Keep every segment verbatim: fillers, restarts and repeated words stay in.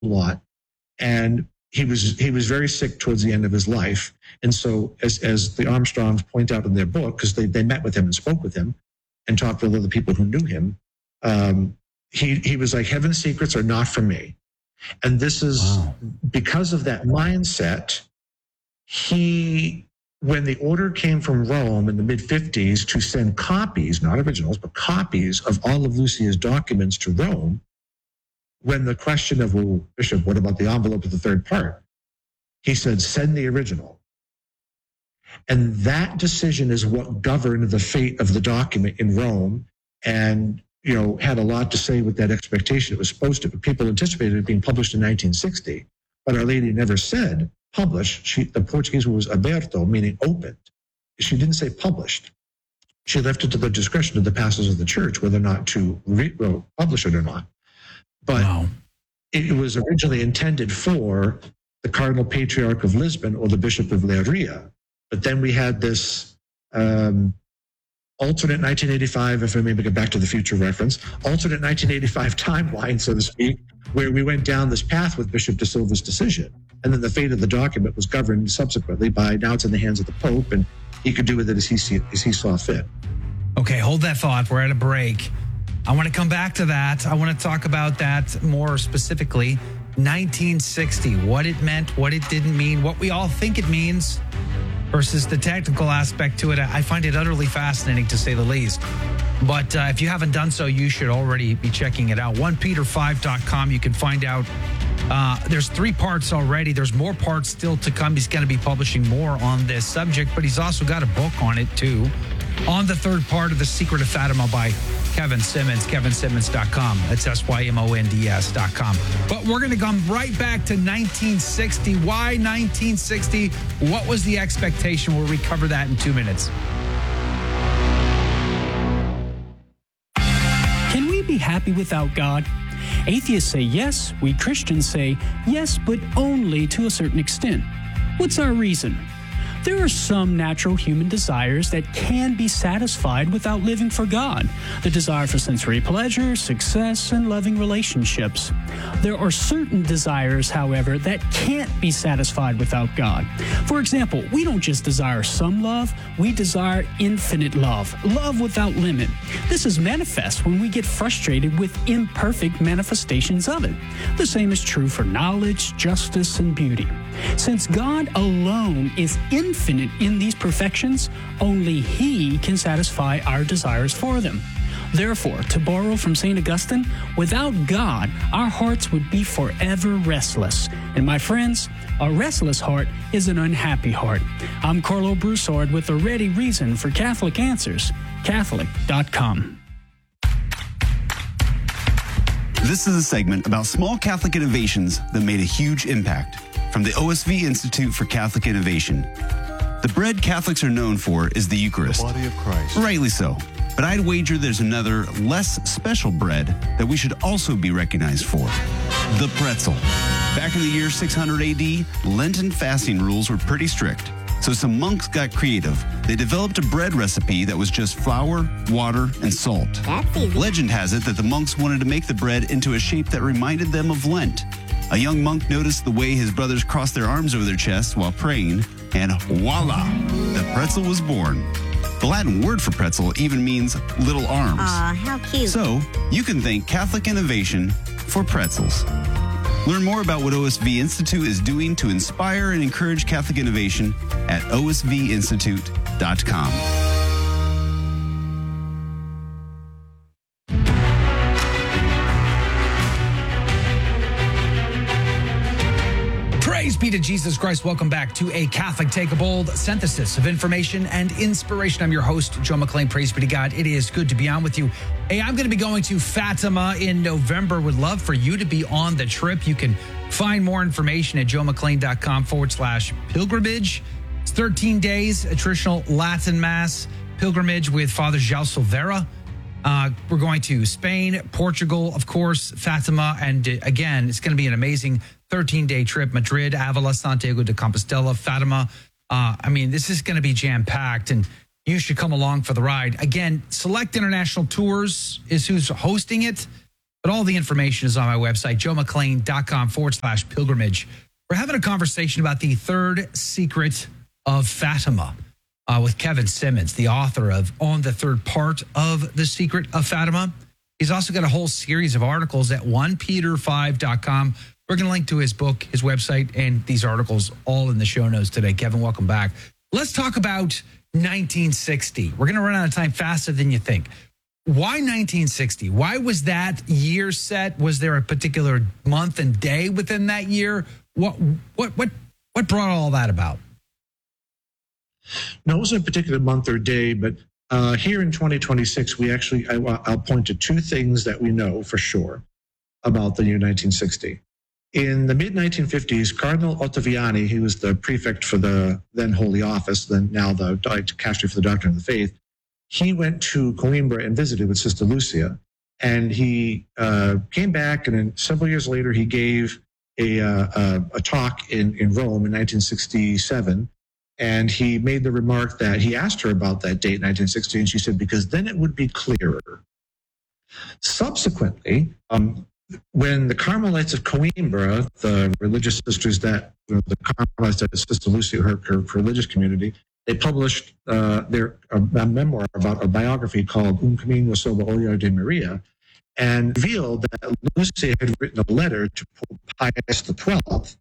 lot. And he was he was very sick towards the end of his life. And so as, as the Armstrongs point out in their book, because they, they met with him and spoke with him and talked with other people who knew him, um, he, he was like, heaven's secrets are not for me. And this is wow. because of that mindset, he, when the order came from Rome in the mid-fifties to send copies, not originals, but copies of all of Lucia's documents to Rome, when the question of, well, Bishop, what about the envelope of the third part? He said, send the original. And that decision is what governed the fate of the document in Rome and, you know, had a lot to say with that expectation. It was supposed to, people anticipated it being published in nineteen sixty, but Our Lady never said published. She, the Portuguese word was aberto, meaning opened. She didn't say published. She left it to the discretion of the pastors of the church whether or not to re, well, publish it or not. But wow. it was originally intended for the Cardinal Patriarch of Lisbon or the Bishop of Leiria. But then we had this um, alternate nineteen eighty-five, if I may make a Back to the Future reference, alternate nineteen eighty-five timeline, so to speak, where we went down this path with Bishop de Silva's decision. And then the fate of the document was governed subsequently by, now it's in the hands of the Pope, and he could do with it as he, see, as he saw fit. Okay, hold that thought. We're at a break. I want to come back to that. I want to talk about that more specifically. nineteen sixty, what it meant, what it didn't mean, what we all think it means versus the technical aspect to it. I find it utterly fascinating, to say the least. But uh, if you haven't done so, you should already be checking it out. one peter five dot com. You can find out. Uh, there's three parts already. There's more parts still to come. He's going to be publishing more on this subject, but he's also got a book on it, too. On the third part of The Secret of Fatima by Kevin Simmons, kevin simmons dot com. That's S Y M O N D S dot com. But we're going to come right back to nineteen sixty. Why nineteen sixty? What was the expectation? We'll recover that in two minutes. Can we be happy without God? Atheists say yes. We Christians say yes, but only to a certain extent. What's our reason? There are some natural human desires that can be satisfied without living for God. The desire for sensory pleasure, success, and loving relationships. There are certain desires, however, that can't be satisfied without God. For example, we don't just desire some love, we desire infinite love, love without limit. This is manifest when we get frustrated with imperfect manifestations of it. The same is true for knowledge, justice, and beauty. Since God alone is infinite in these perfections, only He can satisfy our desires for them. Therefore, to borrow from Saint Augustine, without God, our hearts would be forever restless. And my friends, a restless heart is an unhappy heart. I'm Carlo Broussard with a ready reason for Catholic Answers, Catholic dot com. This is a segment about small Catholic innovations that made a huge impact. From the O S V Institute for Catholic Innovation. The bread Catholics are known for is the Eucharist. The body of Christ. Rightly so. But I'd wager there's another, less special bread that we should also be recognized for. The pretzel. Back in the year six hundred A D, Lenten fasting rules were pretty strict. So some monks got creative. They developed a bread recipe that was just flour, water, and salt. That's easy. Legend has it that the monks wanted to make the bread into a shape that reminded them of Lent. A young monk noticed the way his brothers crossed their arms over their chests while praying, and voila, the pretzel was born. The Latin word for pretzel even means little arms. Aw, how cute. So, you can thank Catholic Innovation for pretzels. Learn more about what O S V Institute is doing to inspire and encourage Catholic innovation at O S V institute dot com. Praise be to Jesus Christ. Welcome back to A Catholic Take a Bold, synthesis of information and inspiration. I'm your host, Joe McClain. Praise be to God. It is good to be on with you. Hey, I'm going to be going to Fatima in November. Would love for you to be on the trip. You can find more information at joemcclain.com forward slash pilgrimage. It's thirteen days, a traditional Latin Mass pilgrimage with Father João Silveira. Uh, we're going to Spain, Portugal, of course, Fatima. And uh, again, it's going to be an amazing thirteen-day trip. Madrid, Avila, Santiago de Compostela, Fatima. Uh, I mean, this is going to be jam-packed, and you should come along for the ride. Again, Select International Tours is who's hosting it. But all the information is on my website, joemcclain.com forward slash pilgrimage. We're having a conversation about the third secret of Fatima uh, with Kevin Simmons, the author of On the Third Part of The Secret of Fatima. He's also got a whole series of articles at one peter five dot com. We're going to link to his book, his website, and these articles all in the show notes today. Kevin, welcome back. Let's talk about nineteen sixty. We're going to run out of time faster than you think. Why nineteen sixty? Why was that year set? Was there a particular month and day within that year? What what what what brought all that about? No, it wasn't a particular month or day, but uh, here in twenty twenty-six, we actually, I, I'll point to two things that we know for sure about the year nineteen sixty. In the mid nineteen fifties, Cardinal Ottaviani, he was the prefect for the then Holy Office, then now the dicastery for the Doctrine of the Faith, he went to Coimbra and visited with Sister Lucia, and he uh, came back, and then several years later, he gave a, uh, a, a talk in, in Rome in nineteen sixty-seven, and he made the remark that he asked her about that date, nineteen sixty, and she said, because then it would be clearer. Subsequently, um, when the Carmelites of Coimbra, the religious sisters that, the Carmelites that Sister Lucia, her, her religious community, they published uh, their a, a memoir about a biography called Un Camino sobre Ollar de Maria, and revealed that Lucia had written a letter to Pope Pius the twelfth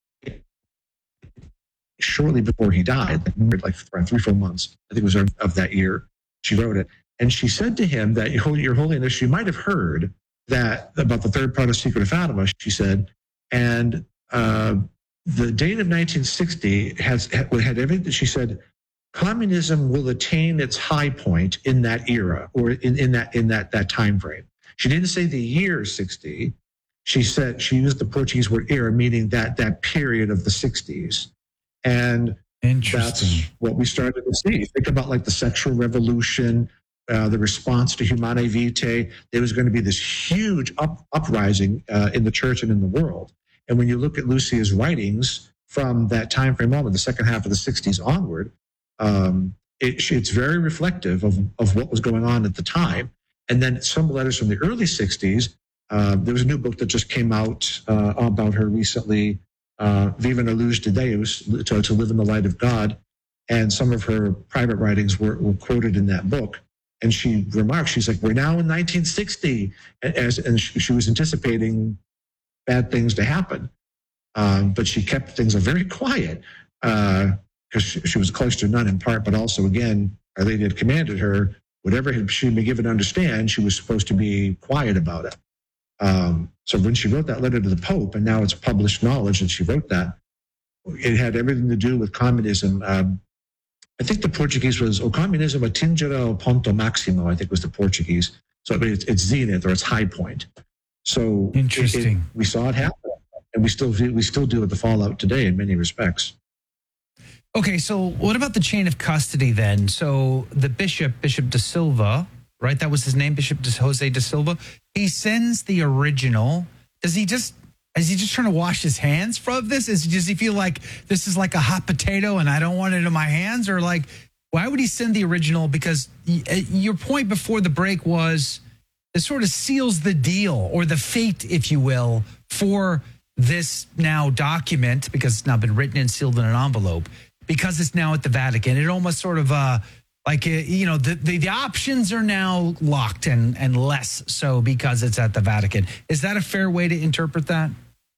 shortly before he died, like, like around three, four months, I think it was of, of that year, she wrote it. And she said to him that, Your Holiness, you might have heard that about the third part of Secret of Fatima, she said, and uh, the date of nineteen sixty has had everything. She said, communism will attain its high point in that era, or in, in that in that that time frame. She didn't say the year sixty. She said she used the Portuguese word era, meaning that that period of the sixties, and that's what we started to see. Think about like the sexual revolution. Uh, the response to Humanae Vitae, there was going to be this huge up, uprising uh, in the church and in the world. And when you look at Lucia's writings from that time frame on, the second half of the sixties onward, um, it, it's very reflective of, of what was going on at the time. And then some letters from the early sixties, uh, there was a new book that just came out uh, about her recently, uh, Viva la Luz de Deus, to, to live in the light of God. And some of her private writings were, were quoted in that book. And she remarked, she's like, we're now in nineteen sixty. As, and she was anticipating bad things to happen. Um, but she kept things very quiet because uh, she, she was a cloistered nun in part, but also, again, Our Lady had commanded her, whatever had she been given to understand, she was supposed to be quiet about it. Um, so when she wrote that letter to the Pope, and now it's published knowledge that she wrote that, it had everything to do with communism. Um, I think the Portuguese was O Comunismo atingirá o ponto máximo, I think was the Portuguese. So it's, it's zenith, or it's high point. So interesting. It, it, we saw it happen, and we still we still do with the fallout today in many respects. Okay, so what about the chain of custody then? So the bishop, Bishop da Silva, right? That was his name, Bishop Jose da Silva. He sends the original. Does he just... Is he just trying to wash his hands from this? Is, does he feel like this is like a hot potato and I don't want it in my hands? Or like, why would he send the original? Because your point before the break was it sort of seals the deal, or the fate, if you will, for this now document, because it's now been written and sealed in an envelope, because it's now at the Vatican. It almost sort of uh, like, uh, you know, the, the, the options are now locked, and, and less so because it's at the Vatican. Is that a fair way to interpret that?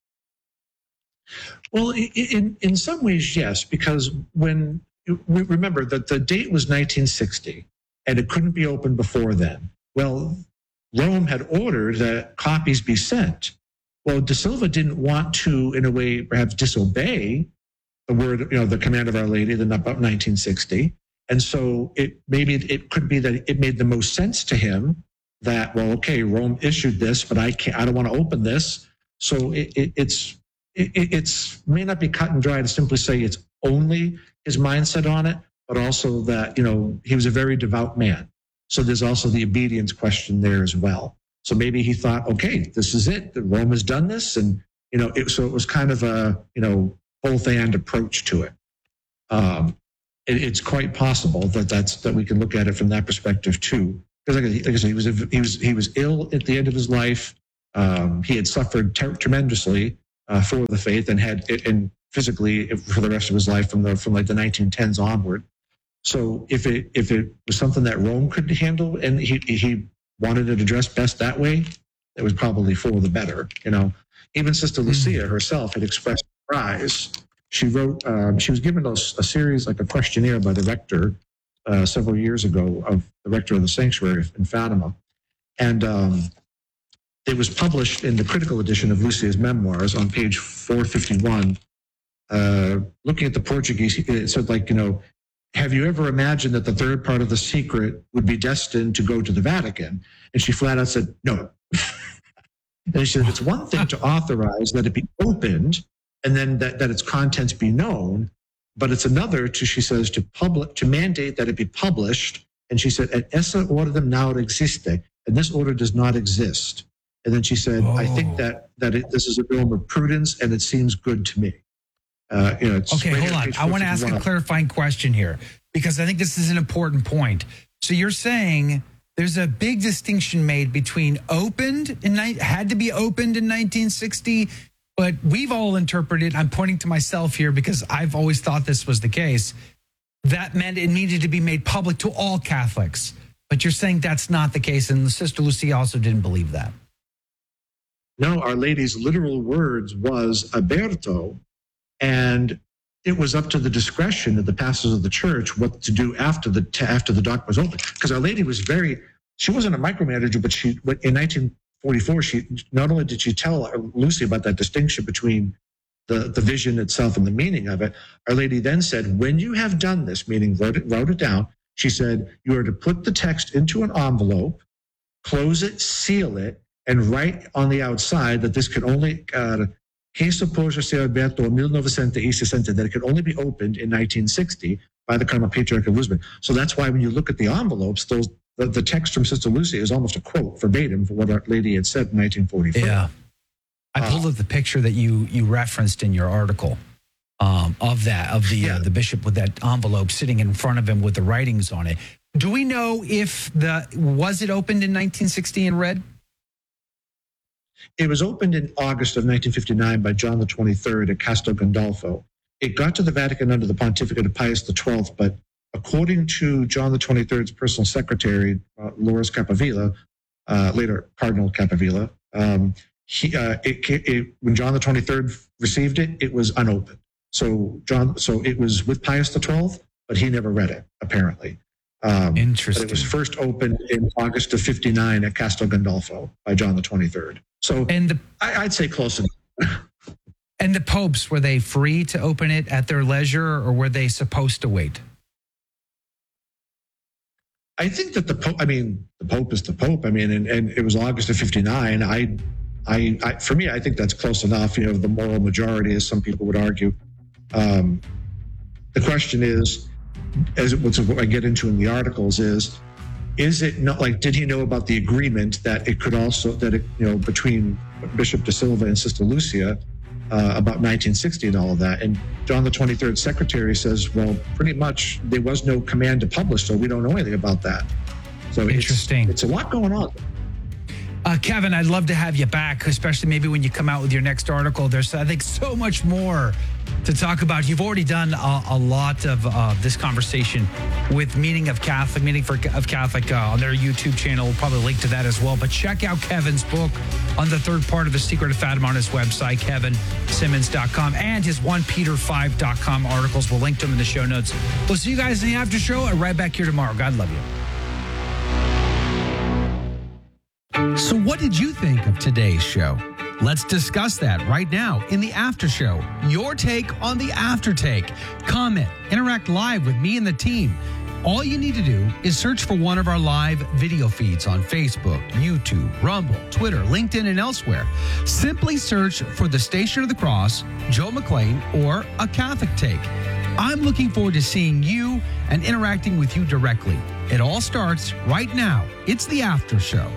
Well, in in some ways, yes, because when we remember that the date was nineteen sixty and it couldn't be opened before then. Well, Rome had ordered that copies be sent. Well, Da Silva didn't want to, in a way, perhaps disobey the word, you know, the command of Our Lady, then about nineteen sixty. And so it maybe it could be that it made the most sense to him that, well, okay, Rome issued this, but I can't, I don't want to open this. So it, it, it's It, it's may not be cut and dry to simply say it's only his mindset on it, but also that, you know, he was a very devout man. So there's also the obedience question there as well. So maybe he thought, okay, this is it. Rome has done this. And, you know, it, so it was kind of a, you know, both and approach to it. Um, it. It's quite possible that that's, that we can look at it from that perspective too. Because like, like I said, he was, a, he was, he was ill at the end of his life. Um, he had suffered ter- tremendously uh, for the faith and had, and physically for the rest of his life from the from like the nineteen tens onward. So if it if it was something that Rome could handle and he he wanted it addressed best that way, it was probably for the better. You know, even Sister Lucia herself had expressed surprise. She wrote, um, she was given a, a series, like a questionnaire by the rector uh, several years ago, of the rector of the sanctuary in Fatima. And um, it was published in the critical edition of Lucia's memoirs on page four fifty-one. Uh, looking at the Portuguese, it said, like, you know, have you ever imagined that the third part of the secret would be destined to go to the Vatican? And she flat out said, no. And she said, it's one thing to authorize that it be opened and then that, that its contents be known, but it's another to, she says, to public, to mandate that it be published. And she said, et essa ordinem non existe, and this order does not exist. And then she said, Whoa. I think that, that it, this is a realm of prudence and it seems good to me. Uh, you know, it's Okay, right hold here, on. page I want to ask a four fifty-one. clarifying question here because I think this is an important point. So you're saying there's a big distinction made between opened and had to be opened in nineteen sixty, but we've all interpreted, I'm pointing to myself here because I've always thought this was the case, that meant it needed to be made public to all Catholics. But you're saying that's not the case, and Sister Lucia also didn't believe that. No, Our Lady's literal words was aberto, and it was up to the discretion of the pastors of the church what to do after the after the doc was open. Because Our Lady was very, she wasn't a micromanager, but she in nineteen forty-four, she not only did she tell Lucy about that distinction between the, the vision itself and the meaning of it, Our Lady then said, when you have done this, meaning wrote it, wrote it down, she said, you are to put the text into an envelope, close it, seal it, and write on the outside that this could only, uh, che suppose sia aperto nel millenovecentosessanta, that it could only be opened in nineteen sixty by the Carmel Patriarch of Lisbon. So that's why when you look at the envelopes, those the, the text from Sister Lucia is almost a quote verbatim for what Our Lady had said in nineteen forty-four. Yeah. I Uh, pulled up the picture that you you referenced in your article um, of that, of the Yeah. uh, the bishop with that envelope sitting in front of him with the writings on it. Do we know if the, was it opened in nineteen sixty and read? It was opened in August of nineteen fifty-nine by John the twenty-third at Castel Gandolfo. It got to the Vatican under the pontificate of Pius the twelfth, but according to John the twenty-third's personal secretary, uh, Loris Capavilla, uh, later Cardinal Capavilla, um, he, uh, it, it, when John the twenty-third received it, it was unopened. So John, so it was with Pius the twelfth, but he never read it, apparently. Um, Interesting. But it was first opened in August of fifty-nine at Castel Gandolfo by John the twenty-third. So And the I, I'd say close enough. and the popes, were they free to open it at their leisure, or were they supposed to wait? I think that the Pope, I mean, the Pope is the Pope. I mean, and, and it was August of fifty-nine. I, I, I, for me, I think that's close enough. You know, the moral majority, as some people would argue. Um, the question is, as it, what I get into in the articles is, is it not like, did he know about the agreement that it could also, that it, you know, between Bishop De Silva and Sister Lucia uh, about nineteen sixty and all of that? And John the twenty-third's secretary says, well, pretty much there was no command to publish, so we don't know anything about that. So Interesting. It's, it's a lot going on. Uh, Kevin, I'd love to have you back, especially maybe when you come out with your next article. There's, I think, so much more to talk about. You've already done a, a lot of uh, this conversation with Meaning of Catholic, Meaning for of Catholic uh, on their YouTube channel. We'll probably link to that as well. But check out Kevin's book on the third part of The Secret of Fatima on his website, kevin simmons dot com, and his first peter five dot com articles. We'll link to them in the show notes. We'll see you guys in the after show and right back here tomorrow. God love you. So what did you think of today's show? Let's discuss that right now in the after show. Your take on the after take. Comment, interact live with me and the team. All you need to do is search for one of our live video feeds on Facebook, YouTube, Rumble, Twitter, LinkedIn, and elsewhere. Simply search for the Station of the Cross, Joe McClain, or A Catholic Take. I'm looking forward to seeing you and interacting with you directly. It all starts right now. It's the after show.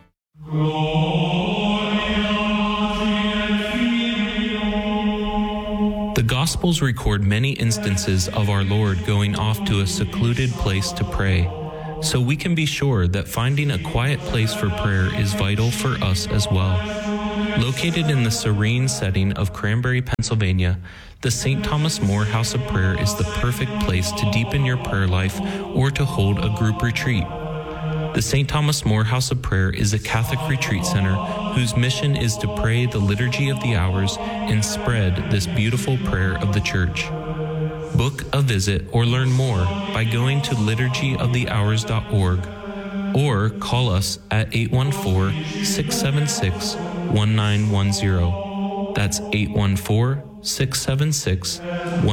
The Gospels record many instances of our Lord going off to a secluded place to pray, so we can be sure that finding a quiet place for prayer is vital for us as well. Located in the serene setting of Cranberry, Pennsylvania, the Saint Thomas More House of Prayer is the perfect place to deepen your prayer life or to hold a group retreat. The Saint Thomas More House of Prayer is a Catholic retreat center whose mission is to pray the Liturgy of the Hours and spread this beautiful prayer of the Church. Book a visit or learn more by going to liturgy of the hours dot org or call us at eight one four, six seven six, one nine one zero. That's eight one four, six seven six, one nine one zero.